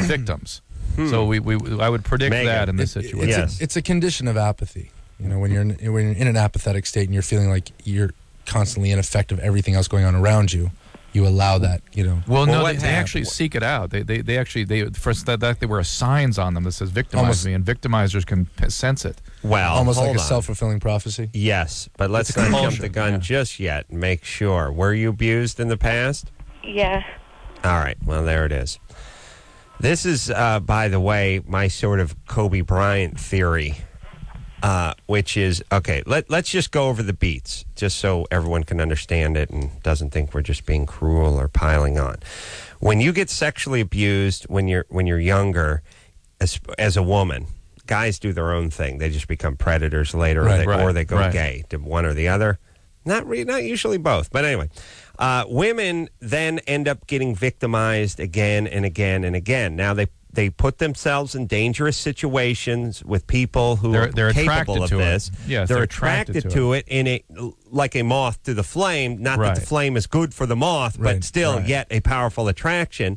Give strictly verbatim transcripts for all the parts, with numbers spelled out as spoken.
victims. So we, we I would predict Megan, that in this It- situation. It's, Yes. a, it's a condition of apathy. You know, when you're in, when you're in an apathetic state and you're feeling like you're constantly in effect of everything else going on around you, you allow that. You know. Well, Well, no, what they, they happened? actually seek it out. They they, they actually they first that, that there were signs on them that says victimize Almost- me, and victimizers can p- sense it. Well, Almost hold like a on. self-fulfilling prophecy. Yes, but let's It's a not jump compulsion, the gun yeah. just yet. Make sure. Were you abused in the past? Yeah. All right. Well, there it is. This is, uh, by the way, my sort of Kobe Bryant theory, uh, which is, okay, let, let's just go over the beats, just so everyone can understand it and doesn't think we're just being cruel or piling on. When you get sexually abused when you're when you're younger, as, as a woman, guys do their own thing. They just become predators later, Right, or, they, right, or they go right. gay, to one or the other. Not re- not usually both, but anyway. Uh, women then end up getting victimized again and again and again. Now they they put themselves in dangerous situations with people who They're- are they're attracted capable of to it. this. Yes, they're, they're attracted, attracted to to it in a like a moth to the flame. Not that the Right. flame is good for the moth, Right, but still right. yet a powerful attraction.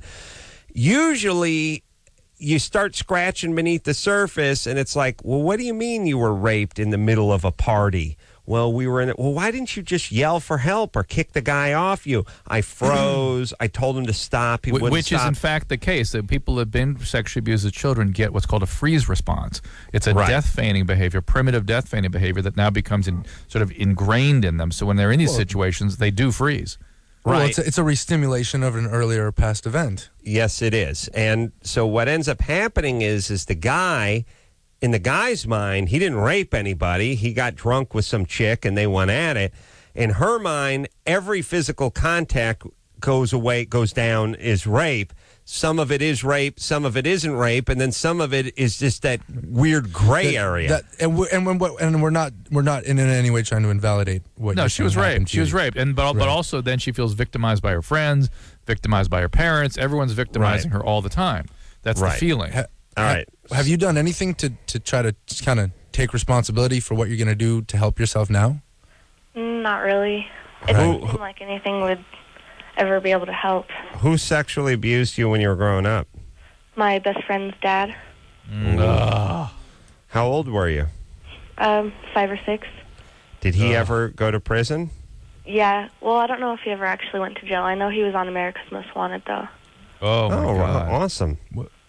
Usually you start scratching beneath the surface and it's like, well, what do you mean you were raped in the middle of a party? Well, we were in it. Well, why didn't you just yell for help or kick the guy off you? I froze. I told him to stop. He Wh- wouldn't Which stop. is in fact the case. That people who have been sexually abused as children get what's called a freeze response. It's a Right. death feigning behavior, primitive death feigning behavior that now becomes in, sort of ingrained in them. So when they're in these Well- situations, they do freeze. Well, Right. it's a, it's a restimulation of an earlier past event. Yes, it is. And so what ends up happening is, is the guy, in the guy's mind, he didn't rape anybody. He got drunk with some chick and they went at it. In her mind, every physical contact goes away, goes down is rape. Some of it is rape, some of it isn't rape, and then some of it is just that weird gray That- area. that- and we're, and, we're, and we're not we're not in any way trying to invalidate what. No, you're she was saying happened raped. to She was you. raped, and but but Right. also then she feels victimized by her friends, victimized by her parents. Everyone's victimizing Right. her all the time. That's Right. the feeling. Ha- All ha- right. Have you done anything to, to try to kind of take responsibility for what you're going to do to help yourself now? Mm, Not really. It Right. doesn't seem like anything would ever be able to help. Who sexually abused you when you were growing up? My best friend's dad, How old were you? um, five or six. Did he Ugh. ever go to prison? Yeah. Well, I don't know if he ever actually went to jail. I know he was on America's Most Wanted, though. Oh my Oh, God. awesome.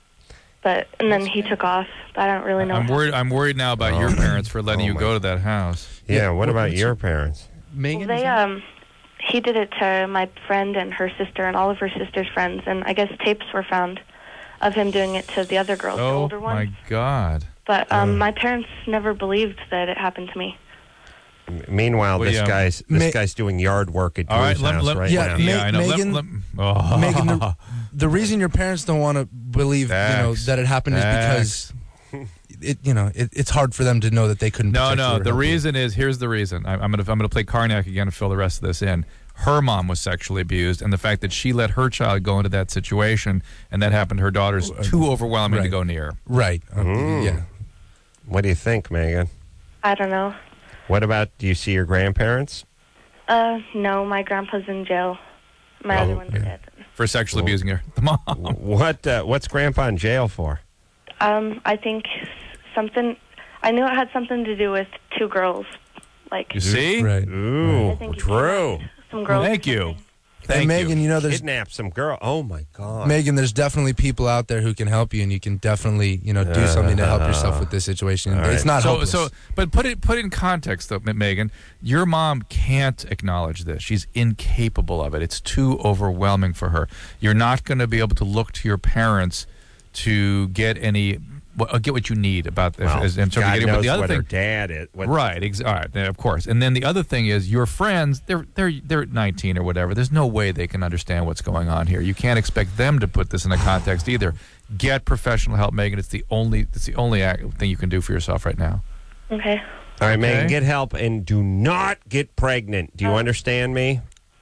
But and then he took off. But I don't really know. I'm how- worried. I'm worried now about your parents for letting Oh, you my go to that house. Yeah, Yeah, what what- about what's your your- parents? Megan, Well, they um, he did it to my friend and her sister and all of her sister's friends, and I guess tapes were found of him doing it to the other girls, the Oh older my ones. God. But um, my parents never believed that it happened to me. M- Meanwhile, Well, this yeah. guy's this Ma- guy's doing yard work at All right, Drew's let, house let, right yeah, now. yeah, Ma- I know. Let- Megan- let- oh. Megan, the, the reason your parents don't want to believe, you know, Facts. that it happened Facts. is because it, you know, it, it's hard for them to know that they couldn't. No, protect you no. or The help you. reason is here's the reason. I, I'm gonna I'm gonna play Karnak again and fill the rest of this in. Her mom was sexually abused, and the fact that she let her child go into that situation and that happened to her daughter's too overwhelming to Right. go near. Right? Uh, Mm. Yeah. What do you think, Megan? I don't know. What about, do you see your grandparents? Uh, no, my grandpa's in jail. My Oh, other ones are dead. For sexually abusing her, the mom. What uh, What's Grandpa in jail for? Um, I think something. I knew it had something to do with two girls. Like You see? Right. Ooh, I think he Drew. kidnapped some girls. Thank or you. something. Thank and Megan, you. you know, there's Kidnap some girl. Oh, my God. Megan, there's definitely people out there who can help you, and you can definitely, you know, do something to help yourself with this situation. All It's right. not So, hopeless. so, but put it put it in context, though, M- Megan. Your mom can't acknowledge this. She's incapable of it. It's too overwhelming for her. You're not going to be able to look to your parents to get any, well, get what you need about this. Well, as- in terms of God getting, knows but the other what thing, her dad is. What, right? Ex- all right, of course. And then the other thing is, your friends, they're they're they're nineteen or whatever. There's no way they can understand what's going on here. You can't expect them to put this in a context either. Get professional help, Megan. It's the only it's the only act, thing you can do for yourself right now. Okay. All right, Megan, Okay. get help and do not get pregnant. Do you understand me?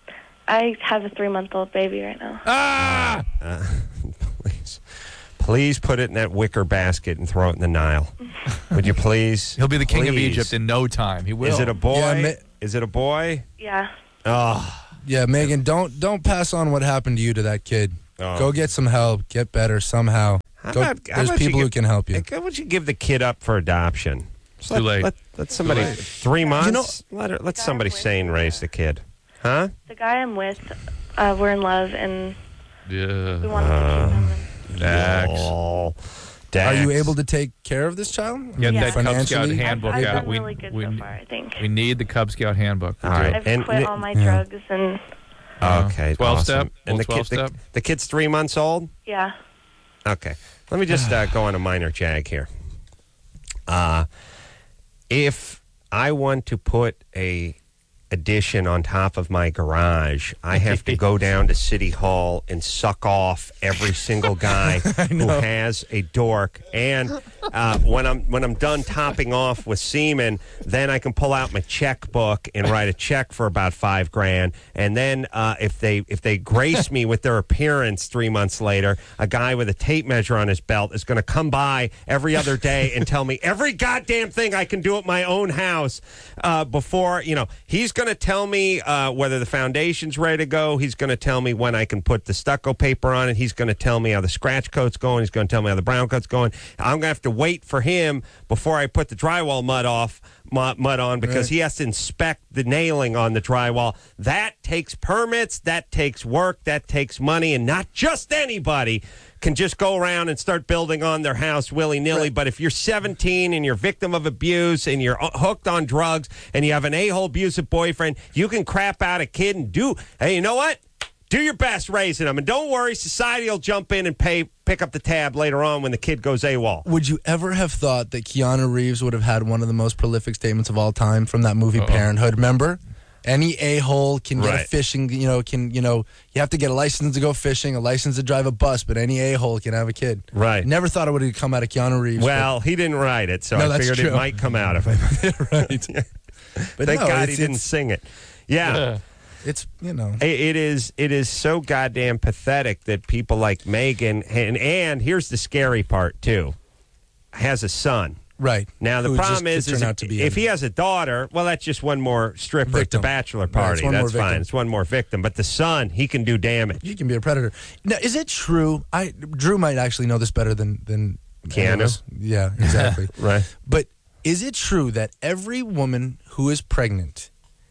I have a three-month-old baby right now. Ah! Uh, please. Please put it in that wicker basket and throw it in the Nile. Would you please? He'll be the king of Please. Egypt in no time. He will. Is it a boy? Yeah, Ma- Is it a boy? Yeah. Oh, yeah, Megan, don't don't pass on what happened to you to that kid. Oh. Go get some help. Get better somehow. How Go- about, how there's about you people who give- can help you. How would you give the kid up for adoption? Just Too let, late. Let, let somebody late. three months. let her, let guy somebody I'm with- sane raise the kid, huh? The guy I'm with, uh, we're in love, and we Yeah. wanted to keep him. And Dax. Oh, Are you Dax. able to take care of this child? Get Yeah. that Cub Scout Financially? handbook I've, I've out. been We, really good we, so far, I think. we need the Cub Scout handbook. We All do. right. I've And quit Ni- all my Yeah. drugs, and Okay, twelve awesome. step? And the Little kid, the, twelve step? the kid's three months old. yeah. Okay, let me just uh, go on a minor jag here. Uh, if I want to put a addition on top of my garage, I have to go down to City Hall and suck off every single guy who has a dork. And uh, when I'm when I'm done topping off with semen, then I can pull out my checkbook and write a check for about five grand. And then uh, if they if they grace me with their appearance three months later, a guy with a tape measure on his belt is going to come by every other day and tell me every goddamn thing I can do at my own house uh, before, you know, he's going to tell me uh, whether the foundation's ready to go. He's going to tell me when I can put the stucco paper on it. He's going to tell me how the scratch coat's going. He's going to tell me how the brown coat's going. I'm going to have to wait for him before I put the drywall mud off mud, mud on because Right. he has to inspect the nailing on the drywall. That takes permits. That takes work. That takes money. And not just anybody can just go around and start building on their house willy-nilly. Right. But if you're seventeen and you're a victim of abuse and you're hooked on drugs and you have an a-hole abusive boyfriend, you can crap out a kid and do, hey, you know what? Do your best raising them. And don't worry, society will jump in and pay, pick up the tab later on when the kid goes AWOL. Would you ever have thought that Keanu Reeves would have had one of the most prolific statements of all time from that movie Uh-oh. Parenthood? Remember? Any a-hole can get a Right. fishing, you know, can, you know, you have to get a license to go fishing, a license to drive a bus, but any a-hole can have a kid. Right. Never thought it would have come out of Keanu Reeves. Well, he didn't write it, so No, I that's figured true. it might come out of him. but, right. But Thank no, God it's, he didn't it's, sing it. Yeah. Yeah. it's, you know. It- It is it is so goddamn pathetic that people like Megan and and here's the scary part too, has a son. Right. Now the Who problem just is, could is turn if, out to be if a- he has a daughter, well, that's just one more stripper Victim. at the bachelor Right, party. it's one more that's fine. victim. It's one more victim. But the son, he can do damage. He can be a predator. Now, is it true? I Drew might actually know this better than than Keanu? any of us. Yeah, exactly. Right. But is it true that every woman who is pregnant,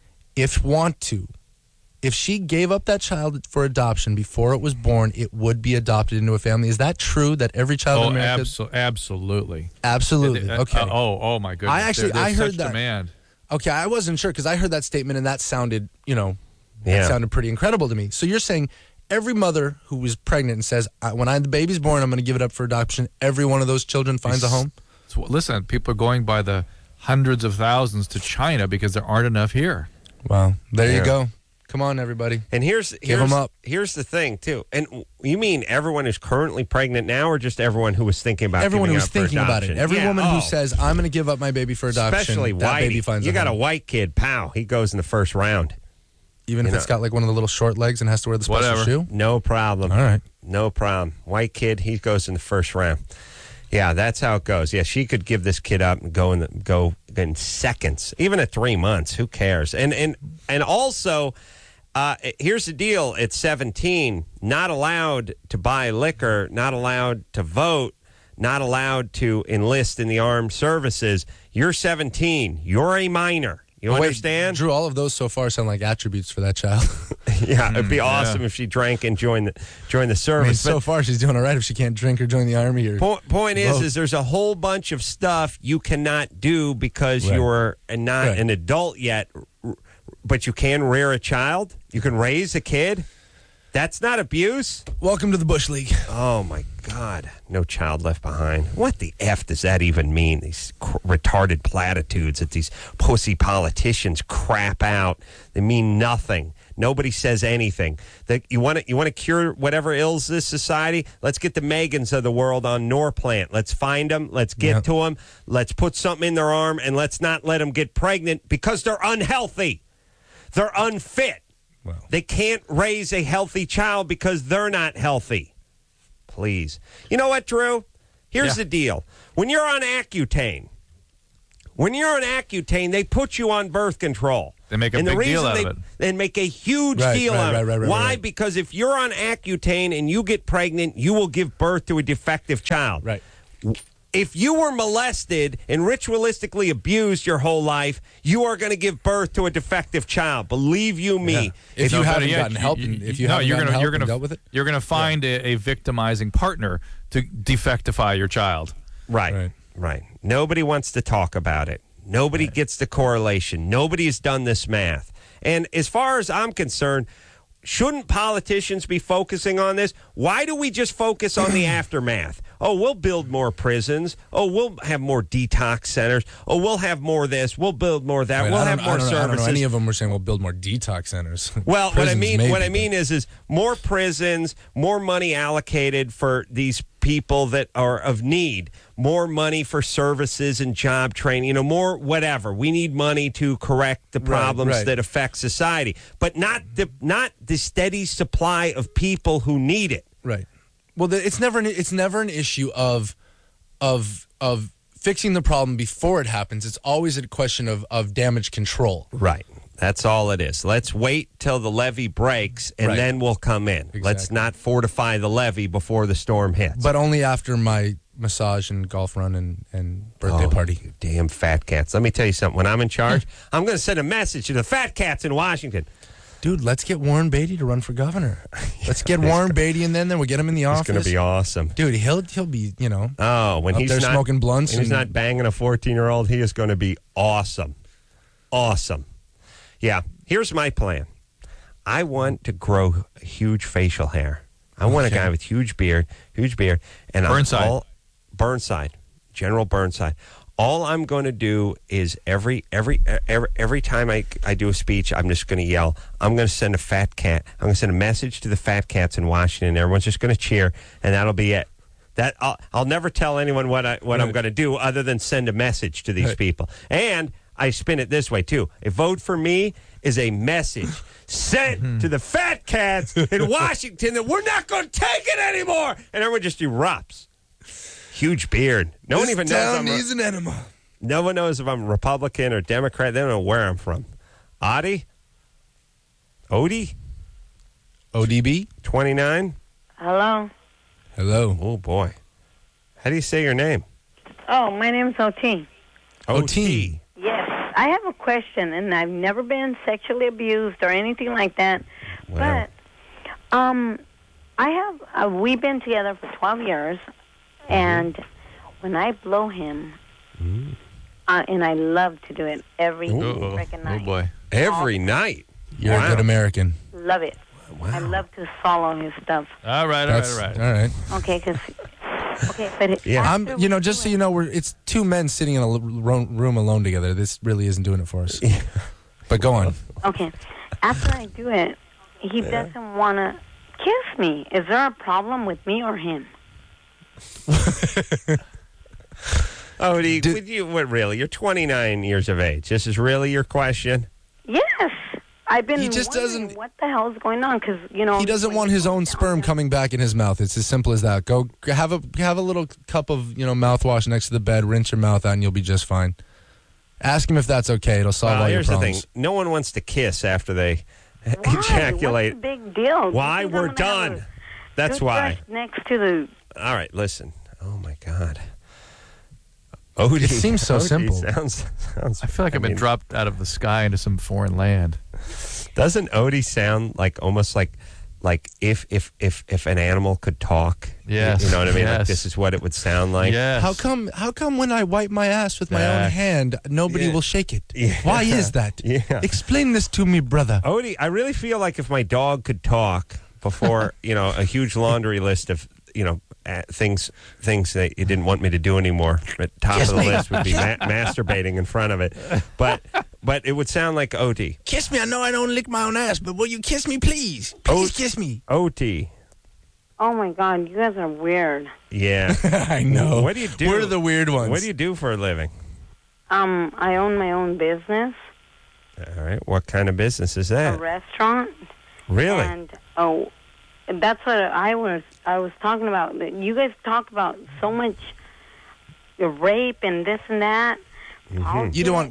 if want to, if she gave up that child for adoption before it was born, it would be adopted into a family? Is that true? That every child Oh, in America? abso- absolutely. Absolutely. Uh, Okay. uh, oh, oh my goodness. I actually- There- there's I heard such that. demand. Okay, I wasn't sure because I heard that statement and that sounded, you know, Yeah. that sounded pretty incredible to me. So you're saying every mother who was pregnant and says, I, when I, the baby's born, I'm going to give it up for adoption, every one of those children finds a home? So, listen, people are going by the hundreds of thousands to China because there aren't enough here. Wow. There Yeah. you go. Come on, everybody. And here's Give here's, 'em up. here's the thing too. And you mean everyone who's currently pregnant now, or just everyone who was thinking about Everyone giving who's up for thinking about it. adoption? Every Yeah, woman oh. who says, I'm going to give up my baby for adoption, especially that baby Whitey. finds You a got a home. white kid, pow, he goes in the first round. Even if you it's know. got like one of the little short legs and has to wear the special Whatever. shoe? No problem. All right. No problem. White kid, he goes in the first round. Yeah, that's how it goes. Yeah, she could give this kid up and go in the, go in seconds, even at three months. Who cares? And and and also, uh, here's the deal: at seventeen, not allowed to buy liquor, not allowed to vote, not allowed to enlist in the armed services. You're seventeen. You're a minor. You Wait, understand? Drew, all of those so far sound like attributes for that child. Yeah, it'd be Mm, awesome yeah. if she drank and joined the joined the I mean, service. so But far she's doing all right if she can't drink or join the army or po- point is, vote. is there's a whole bunch of stuff you cannot do because Right. you're not Right. an adult yet, r- but you can rear a child. You can raise a kid. That's not abuse. Welcome to the Bush League. Oh my God! No child left behind. What the f does that even mean? These cr- retarded platitudes that these pussy politicians crap out. They mean nothing. Nobody says anything. That you want to you want to cure whatever ails this society. Let's get the Megans of the world on Norplant. Let's find them. Let's get Yeah. to them. Let's put something in their arm, and let's not let them get pregnant because they're unhealthy. They're unfit. Well. They can't raise a healthy child because they're not healthy. Please. You know what, Drew? Here's Yeah. the deal. When you're on Accutane, when you're on Accutane, they put you on birth control. They make a and big the reason deal out they, of it. They make a huge Right, deal right, out of it. right, right, right, Why? right. Because if you're on Accutane and you get pregnant, you will give birth to a defective child. Right. If you were molested and ritualistically abused your whole life, you are going to give birth to a defective child. Believe you me. Yeah. If No, you better haven't yet, gotten help, and if you no, haven't you're gotten gonna help you're and gonna dealt with it, you're gonna find a, a victimizing partner to defectify your child. Right, Right. right. Nobody wants to talk about it. Nobody gets the correlation. Nobody has done this math. And as far as I'm concerned, shouldn't politicians be focusing on this? Why do we just focus on the aftermath? Oh, we'll build more prisons. Oh, we'll have more detox centers. Oh, we'll have more of this. We'll build more of that. Right, we'll I have don't- more I don't know- I don't know services. any of them were saying we'll build more detox centers. Well, what I Prisons, mean, maybe, what I but- mean is, is more prisons, more money allocated for these people that are of need, more money for services and job training, you know, more whatever. We need money to correct the Right, problems right. that affect society, but not the not the steady supply of people who need it. Right. Well, the, it's never an, it's never an issue of of of fixing the problem before it happens. It's always a question of of damage control. Right. That's all it is. Let's wait till the levee breaks, and Right. then we'll come in. Let's Exactly. not fortify the levee before the storm hits. But only after my massage and golf run and, and birthday Oh, party. you damn fat cats. Let me tell you something. When I'm in charge, I'm going to send a message to the fat cats in Washington. Dude, let's get Warren Beatty to run for governor. Let's get Warren Beatty in there, then we'll get him in the It's office. going to be awesome. Dude, he'll he'll be, you know, Oh, when Up he's there not smoking blunts when he's and- not banging a fourteen-year-old, he is going to be awesome. Awesome. Yeah. Here's my plan. I want to grow huge facial hair. I want a Okay. guy with huge beard, huge beard, and I'm Burnside. all Burnside, General Burnside. All I'm going to do is every every every every time I I do a speech, I'm just going to yell. I'm going to send a fat cat. I'm going to send a message to the fat cats in Washington. Everyone's just going to cheer, and that'll be it. That I'll, I'll never tell anyone what I what I'm Right. going to do other than send a message to these Right. people. And I spin it this way too. A vote for me is a message sent to the fat cats in Washington that we're not going to take it anymore, and everyone just erupts. Huge beard. No one This even knows. town I'm needs an enema. no one knows if I'm Republican or Democrat. They don't know where I'm from. Adi? Odie? O D B? twenty-nine? Hello. Hello. Oh, boy. How do you say your name? Oh, my name's O T. O T. Yes. I have a question, and I've never been sexually abused or anything like that. Wow. But um, I have. Uh, we've been together for twelve years, and when I blow him, uh, and I love to do it every Uh-oh. freaking Oh night. boy. Every night. You're Wow. a good American. Love it. I love to swallow his stuff. All right, all right, That's all right. all right. Okay, because okay, but it, Yeah. I'm, after you know, we just so do you it- know, we're it's two men sitting in a l- ro- room alone together. This really isn't doing it for us. But go on. Okay. After I do it, he doesn't want to kiss me. Is there a problem with me or him? Odie, Do- would you, what, really? You're twenty-nine years of age. This is really your question? Yes. I've been He just wondering doesn't- what the hell is going on because, you know. He doesn't when want you his go own down sperm there- coming back in his mouth. It's as simple as that. Go g- have a have a little cup of you know mouthwash next to the bed. Rinse your mouth out, and you'll be just fine. Ask him if that's okay. It'll solve Well, all your here's the problems. thing. No one wants to kiss after they Why? ejaculate. What's the big deal? Do you Why? think We're I'm gonna have done. a That's why. toothbrush Next to the. All right, listen. Oh, my God. Odie, It seems so Odie simple. Sounds, sounds, I feel like I've been mean, dropped out of the sky into some foreign land. Doesn't Odie sound like almost like like if if if if an animal could talk? Yes, You know what I mean? Like yes. this is what it would sound like. Yes. How come? How come when I wipe my ass with my own Back. hand, nobody Yeah. will shake it? Yeah. Why is that? Yeah. Explain this to me, brother. Odie, I really feel like if my dog could talk before, you know, a huge laundry list of, you know, uh, things things that you didn't want me to do anymore. At top of the list would be ma- masturbating in front of it. But but it would sound like Odie. Kiss me. I know I don't lick my own ass, but will you kiss me, please? Please kiss me. O T. Oh my God, you guys are weird. Yeah. I know. What do you do? We're the weird ones. What do you do for a living? Um, I own my own business, All right. What kind of business is a that? restaurant, Really? and oh, that's what I was. I was talking about. That you guys talk about so much rape and this and that. Mm-hmm. I'll You do don't it. want you.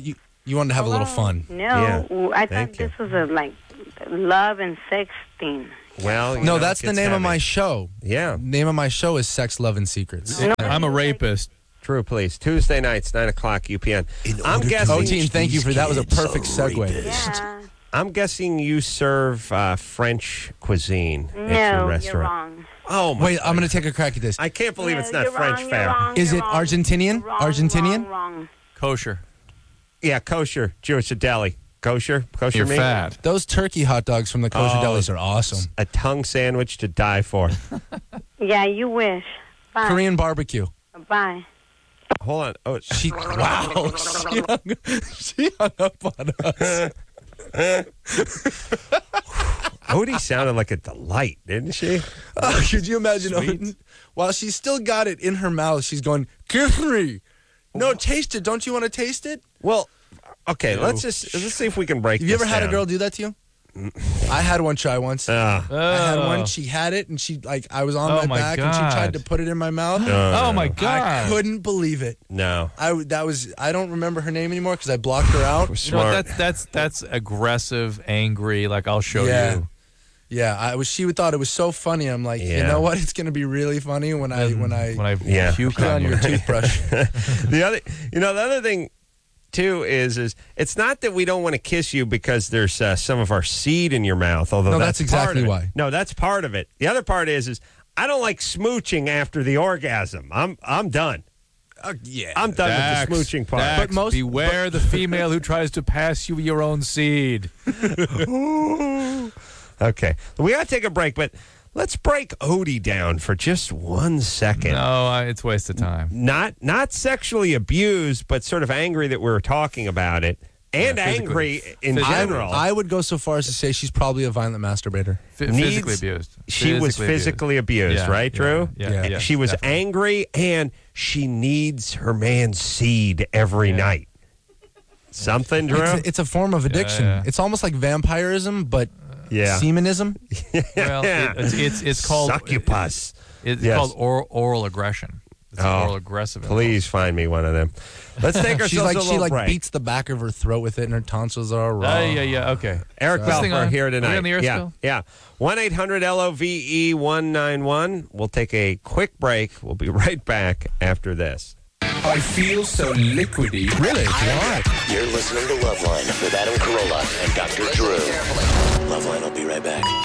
You wanted to have a little fun. No, Yeah. I Thank thought you. this was a like love and sex thing. Well, you No, know, that's it the gets name of heavy. my show. Yeah. Name of my show is Sex, Love, and Secrets. No, I'm a rapist. True Police. Tuesday nights, nine o'clock U P N. I'm guessing. Oh, team, thank you for that. Was a perfect segue. Yeah. I'm guessing you serve uh, French cuisine at your No, restaurant. you're wrong. Oh, my Wait, I'm going to take a crack at this. I can't believe No, it's not you're French wrong, fare. You're wrong, Is you're it wrong. Argentinian? Wrong, Argentinian? Wrong, wrong. Kosher. Yeah, kosher. Jewish deli. Kosher? Kosher You're meat? fat. Those turkey hot dogs from the kosher Oh. delis are awesome. A tongue sandwich to die for. Yeah, you wish. Bye. Korean barbecue. Bye. Hold on. Oh, She wow. She hung, she hung up on us. Odie sounded like a delight, didn't she? Oh, could you imagine? Sweet. While she's still got it in her mouth, she's going, "Kiss me." No, taste it. Don't you want to taste it? Well, okay. Ew. Let's just let's see if we can break. Have you ever this had a down. girl do that to you? I had one try once. Uh, I had Oh. one. She had it, and she like I was on Oh, my, my back, and she tried God. to put it in my mouth. uh, Oh my I God! couldn't believe it. No. I w- that was I don't remember her name anymore because I blocked her out. You know what, Smart. that's that's that's aggressive, angry. Like I'll show Yeah. you. Yeah, I was. She would thought it was so funny. I'm like, you Yeah. know what? It's gonna be really funny when I when I when I Yeah. puke put on on you. your toothbrush. The other, you know, the other thing too is is it's not that we don't want to kiss you because there's uh, some of our seed in your mouth. Although No, that's, that's part exactly of it. why. No, that's part of it. The other part is is I don't like smooching after the orgasm. I'm I'm done. Uh, yeah, I'm done Dax, with the smooching part. Dax, But most- beware the female who tries to pass you your own seed. Okay, we got to take a break, but let's break Odie down for just one second. No, I, it's a waste of time. Not not sexually abused, but sort of angry that we were talking about it, and Yeah, physically- angry in physically- general. I would go so far as to say she's probably a violent masturbator. F- Needs- physically abused. she was physically abused, Yeah, right, yeah, Drew? Yeah, Yeah. yeah, she was definitely. angry, and she needs her man's seed every Yeah. night. Something, Drew? It's a, it's a form of addiction. yeah. It's almost like vampirism, but yeah. semenism. Well, Yeah. it, it's, it's it's called Succubus. It's Yes. called oral, oral aggression. It's Oh, oral aggressive. Please find me one of them. Let's take ourselves She's like a she little like break. beats the back of her throat with it, and her tonsils are raw. Uh, yeah, yeah, okay. Eric Is this thing Balfour on? here Are we tonight. on the air yeah, still? yeah. one eight hundred L O V E one nine one. We'll take a quick break. We'll be right back after this. I feel so liquidy. Really? Why? You're listening to Loveline with Adam Carolla and Doctor Drew. Loveline will be right back.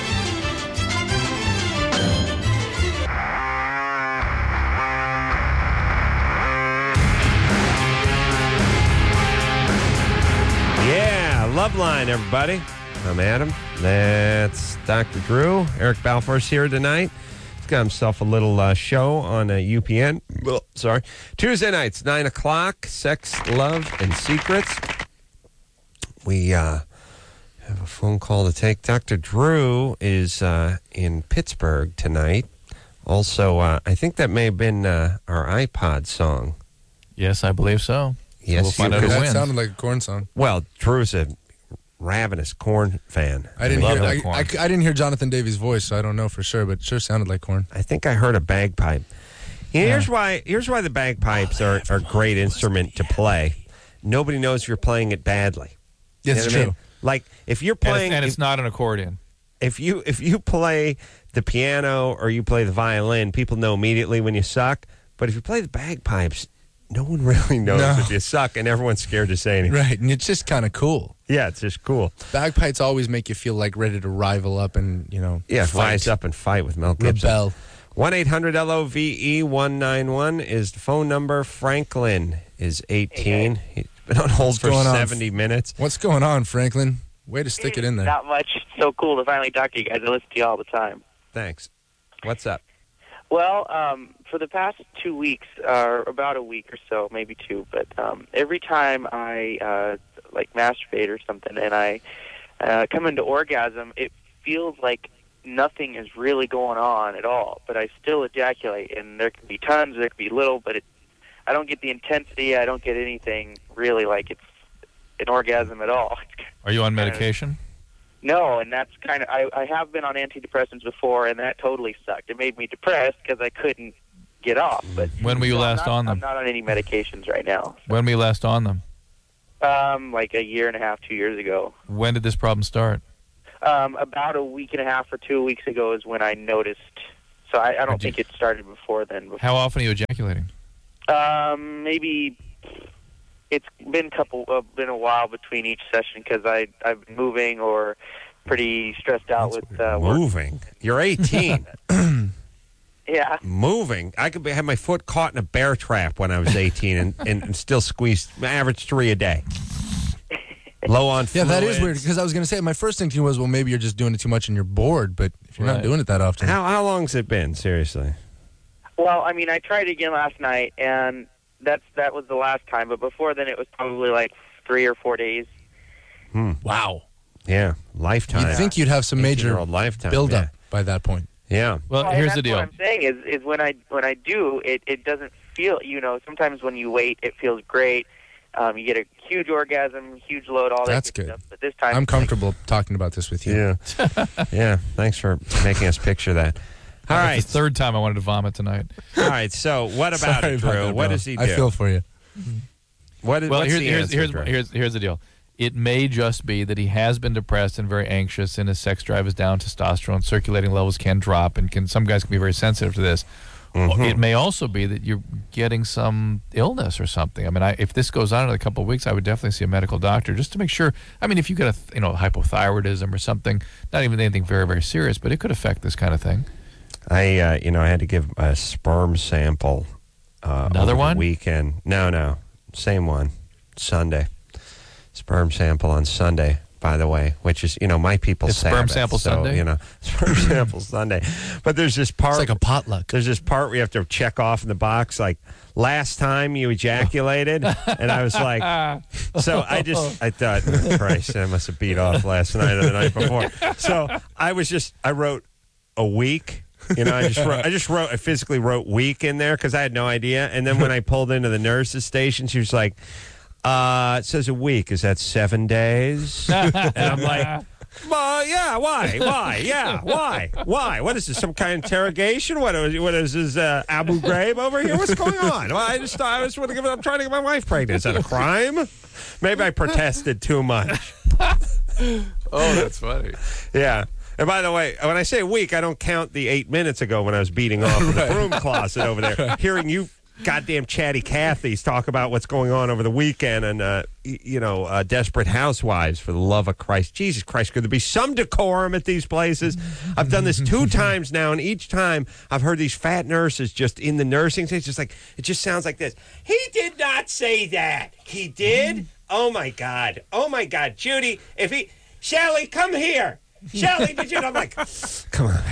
Yeah, Loveline, everybody. I'm Adam. That's Doctor Drew. Eric Balfour's here tonight. He's got himself a little uh, show on uh, U P N. Well, sorry. Tuesday nights, nine o'clock, Sex, Love, and Secrets. We uh, have a phone call to take. Doctor Drew is uh, in Pittsburgh tonight. Also, uh, I think that may have been uh, our iPod song. Yes, I believe so. Yes, We'll find you- out who That wins. sounded like a corn song. Well, Drew's a ravenous corn fan. I didn't Love hear. that I, corn. I, I didn't hear Jonathan Davies' voice, so I don't know for sure. But it sure sounded like corn. I think I heard a bagpipe. Yeah, Here's why. Here's why the bagpipes are, are a great instrument to play. Nobody knows if you're playing it badly. You Yes, know it's what I true. mean? Like if you're And it's, playing, and it's if, not an accordion. if you if you play the piano or you play the violin, people know immediately when you suck. But if you play the bagpipes, no one really knows No. if you suck, and everyone's scared to say anything. Right, and it's just kind of cool. Yeah, it's just cool. Bagpipes always make you feel like ready to rival up and you know. Yeah, fight. rise up and fight with Mel Gibson. Rebel. one eight hundred L O V E one nine one is the phone number. Franklin is eighteen. He's been on hold for going on? seventy minutes. What's going on, Franklin? Way to stick it in there. Not much. So cool to finally talk to you guys. I listen to you all the time. Thanks. What's up? Well, um, for the past two weeks, or about a week or so, maybe two, but um, every time I uh, like masturbate or something, and I uh, come into orgasm, it feels like nothing is really going on at all. But I still ejaculate, and there can be tons, there can be little, but it, I don't get the intensity. I don't get anything really like it's an orgasm at all. Are you on medication? No, and that's kind of, I, I have been on antidepressants before, and that totally sucked. It made me depressed because I couldn't get off. But When were you so I'm last not- on them? I'm not on any medications right now. When were you last on them? Um, like a year and a half, two years ago. When did this problem start? Um, about a week and a half or two weeks ago is when I noticed. So I, I don't think it started before then. Before. How often are you ejaculating? Um, maybe it's been couple uh, been a while between each session because I I've been moving or pretty stressed out That's with uh, work. Moving. You're eighteen. Yeah. Moving. I could be, have my foot caught in a bear trap when I was eighteen and, and, and still squeeze average three a day. Low on Yeah, fluids. that is weird because I was going to say my first thinking was, well, maybe you're just doing it too much and you're bored, but if you're Right. not doing it that often. How how long's it been? Seriously. Well, I mean, I tried again last night, and that's that was the last time. But before then, it was probably like three or four days. Hmm. Wow. Yeah, lifetime. You'd think you'd have some major eighteen-year-old lifetime. build-up yeah. by that point. Yeah. Well, Well, here's and the that's deal. What I'm saying is, is when I when I do, it it doesn't feel. You know, sometimes when you wait, it feels great. Um, you get a huge orgasm, huge load, all that That's good good. stuff. But this time, I'm it's like, comfortable talking about this with you. Yeah. Yeah. Thanks for making us picture that. All That's right. the third time I wanted to vomit tonight. All right. So what about Sorry it, about Drew? that, what bro. does he do? I feel for you. What is, Well, what's here's, the here's, answer, here's, Drew? here's, here's the deal. It may just be that he has been depressed and very anxious, and his sex drive is down, testosterone, circulating levels can drop, and can some guys can be very sensitive to this. Mhm. It may also be that you're getting some illness or something. I mean, I, if this goes on in a couple of weeks, I would definitely see a medical doctor just to make sure. I mean, if you get a you know hypothyroidism or something, not even anything very very serious, but it could affect this kind of thing. I, uh, you know, I had to give a sperm sample. Uh, Another over the one? weekend. No, no, same one. Sunday. Sperm sample on Sunday. By the way, which is you know my people's It's sperm Sabbath, sample so, Sunday? You know, sperm sample Sunday. But there's this part. It's like a potluck. There's this part where you have to check off in the box, like last time you ejaculated, and I was like, so I just I thought, oh, Christ, I must have beat off last night or the night before. So I was just I wrote a week. You know, I just wrote, I just wrote, I physically wrote week in there because I had no idea. And then when I pulled into the nurse's station, she was like, uh, it says a week. Is that seven days? And I'm like, well, yeah, why? Why? Yeah, why? Why? What is this, some kind of interrogation? What is, what is this, uh, Abu Ghraib over here? What's going on? Well, I just, I just want to give it, I'm trying to get my wife pregnant. Is that a crime? Maybe I protested too much. Oh, that's funny. Yeah. And by the way, when I say a week, I don't count the eight minutes ago when I was beating off in the broom closet over there. Hearing you goddamn chatty Cathys talk about what's going on over the weekend and, uh, y- you know, uh, Desperate Housewives, for the love of Christ. Jesus Christ, could there be some decorum at these places? I've done this two times now, and each time I've heard these fat nurses just in the nursing station, just like, it just sounds like this. He did not say that. He did? Oh, my God. Oh, my God. Judy, if he... Shelly, come here. Shelly, did you? I'm like, come on.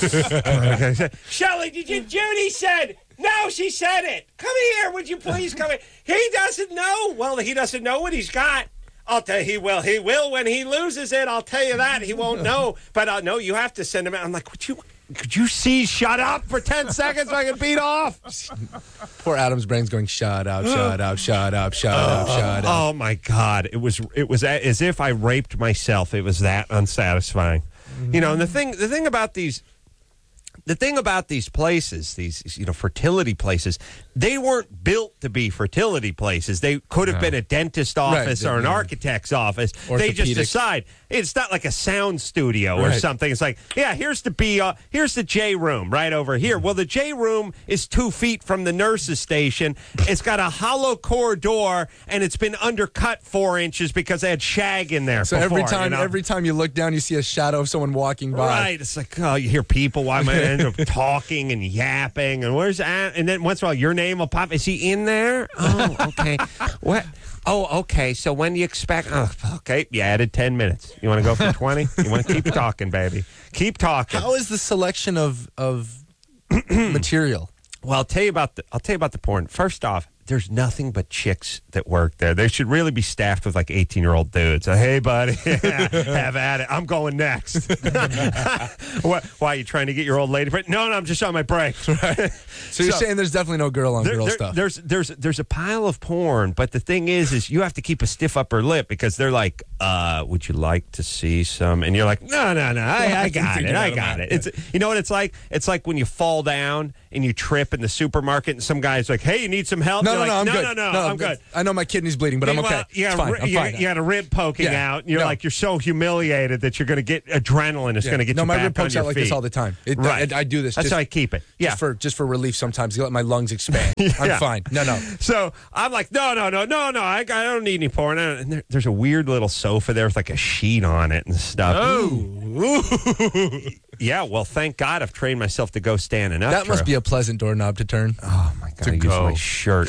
Shelly, did you? Judy said, no, she said it. Come here, would you please come here? He doesn't know. Well, he doesn't know what he's got. I'll tell you, he will. He will when he loses it. I'll tell you that. He won't know. But uh, no, you have to send him out. I'm like, would you? Could you see? Shut up for ten seconds so I can beat off. Poor Adam's brain's going, shut up, shut up, shut up, shut up, shut up. Oh my God! It was it was a- as if I raped myself. It was that unsatisfying. You know, and the thing the thing about these the thing about these places, these you know fertility places, they weren't built to be fertility places. They could have No. been a dentist office Right, or an yeah. architect's office. They just Orthopedic. decide it's not like a sound studio or Right. something. It's like, yeah, here's the B, uh, here's the J room right over here. Well, the J room is two feet from the nurse's station. It's got a hollow core door, and it's been undercut four inches because they had shag in there. So before, every time, you know? every time you look down, you see a shadow of someone walking by. Right, it's like, oh, you hear people. Why am I end up talking and yapping? And where's that? And then once in a while, your name will pop. Is he in there? Oh, okay. What? Oh, okay. So when do you expect? Oh, okay. You added ten minutes. You want to go for twenty? You want to keep talking, baby? Keep talking. How is the selection of of material? Well, I'll tell you about the. I'll tell you about the porn. First off, there's nothing but chicks that work there. They should really be staffed with like eighteen-year-old dudes. Uh, hey, buddy, yeah, have at it. I'm going next. what, why are you trying to get your old lady friend? No, no, I'm just on my break. Right. So you're So- saying there's definitely no girl on There- girl there- stuff. There's there's there's a pile of porn, but the thing is, is you have to keep a stiff upper lip because they're like, uh, "Would you like to see some?" And you're like, "No, no, no, I, I got it, I got it." It's you know what it's like? It's like when you fall down and you trip in the supermarket, and some guy's like, "Hey, you need some help?" No, you're no, like, I'm no, good. no, no, I'm good. I know my kidney's bleeding, but I'm okay. Well, you It's got, fine. a, I'm you, fine. you got a rib poking Yeah. out. You're No. like, you're so humiliated that you're going to get adrenaline. It's Yeah. going to get no, you my back rib pokes on out your like feet. this all the time. It, Right. I, I do this. That's just, how I keep it. Yeah. Just for just for relief sometimes. You let my lungs expand. Yeah. I'm fine. No, no. So I'm like, no, no, no, no, no. I, I don't need any porn. And there, there's a weird little sofa there with like a sheet on it and stuff. Ooh. Yeah, well, thank God I've trained myself to go standing up. That must Drew. be a pleasant doorknob to turn. Oh my God! To I use go. my shirt.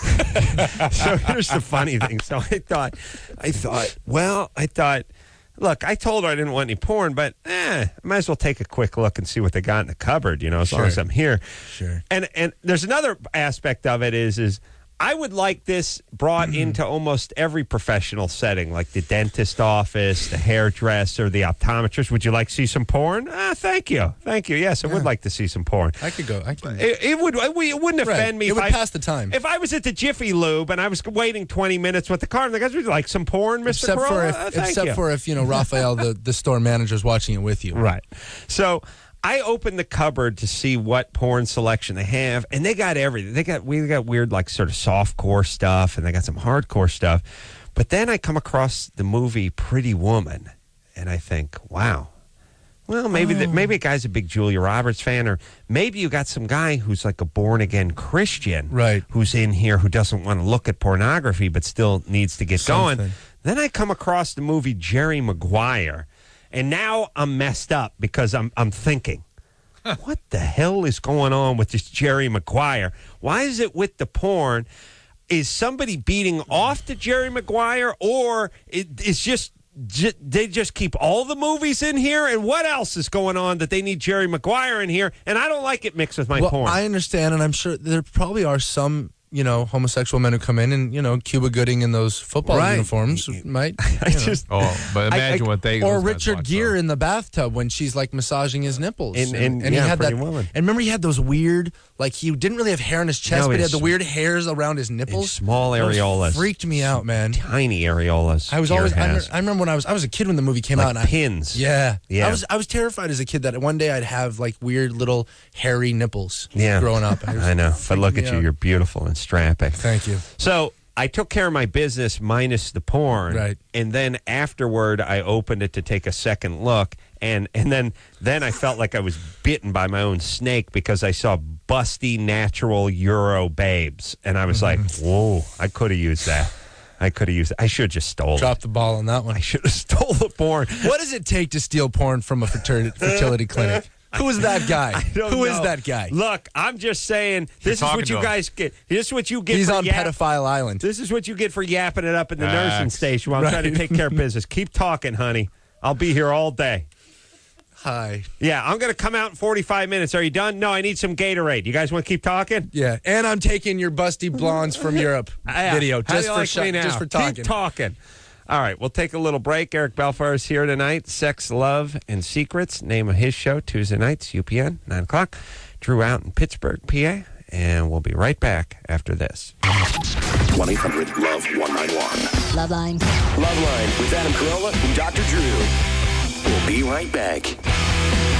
So here's the funny thing. So I thought, I thought, well, I thought, look, I told her I didn't want any porn, but eh, I might as well take a quick look and see what they got in the cupboard. You know, as long Sure. as I'm here. Sure. And and there's another aspect of it is is. I would like this brought into almost every professional setting, like the dentist office, the hairdresser, the optometrist. Would you like to see some porn? Ah, thank you. Thank you. Yes, I would like to see some porn. I could go. I can. It, it would. It wouldn't Right. offend me. It if would I, pass the time. If I was at the Jiffy Lube and I was waiting twenty minutes with the car, and the guys would like some porn, Mister Except for Corolla? if, Ah, thank except you. for if you know Raphael, the, the store manager's watching it with you. Right. So I opened the cupboard to see what porn selection they have, and they got everything. They got we got weird like sort of softcore stuff, and they got some hardcore stuff. But then I come across the movie Pretty Woman, and I think, wow. Well, maybe Oh. the, maybe a guy's a big Julia Roberts fan, or maybe you got some guy who's like a born again Christian, Right. Who's in here who doesn't want to look at pornography but still needs to get Something. going. Then I come across the movie Jerry Maguire, and now I'm messed up because I'm I'm thinking, what the hell is going on with this Jerry Maguire? Why is it with the porn? Is somebody beating off to Jerry Maguire, or it, it's just j- they just keep all the movies in here? And what else is going on that they need Jerry Maguire in here? And I don't like it mixed with my Well, porn. I understand, and I'm sure there probably are some, you know, homosexual men who come in and, you know, Cuba Gooding in those football Right. uniforms might. I you know. just Oh, but imagine I- I- what they or those guys Richard watch, Gere though. in the bathtub when she's like massaging his nipples, In- in- and yeah, he had that. Pretty Woman. And remember, he had those weird, like he didn't really have hair on his chest, No, but he it's- had the weird hairs around his and nipples, small Those areolas, freaked me out, man. tiny areolas. I was Gere always. I, has. remember, I remember when I was. I was a kid when the movie came Like out. And I, pins. yeah, Yeah. I was. I was terrified as a kid that one day I'd have like weird little hairy nipples. Yeah, growing up. It was I know, but freaking look me at you. out. You're beautiful and strapping. Thank you. So I took care of my business minus the porn, Right. And then afterward, I opened it to take a second look, and and then then I felt like I was bitten by my own snake because I saw busty natural Euro babes, and I was like, whoa, I could have used that. I could have used it. I should have just stole Drop it. the ball on that one. I should have stole the porn. What does it take to steal porn from a fertility, fertility clinic? Who is that guy? I don't Who is know. that guy? Look, I'm just saying, this is talking what to you him. guys get. This is what you get. He's for on yap- Pedophile Island. This is what you get for yapping it up in the nursing Facts. station while I'm trying to Right. take care of business. Keep talking, honey. I'll be here all day. Hi. Yeah, I'm going to come out in forty-five minutes. Are you done? No, I need some Gatorade. You guys want to keep talking? Yeah, and I'm taking your busty blondes from Europe Yeah. video How do just you for like sho- me now? just for talking. Keep talking. All right, we'll take a little break. Eric Balfour is here tonight. Sex, Love, and Secrets. Name of his show, Tuesday nights, U P N, nine o'clock. Drew out in Pittsburgh, P A. And we'll be right back after this. one eight hundred love one nine one. Loveline. Loveline with Adam Carolla and Doctor Drew. We'll be right back.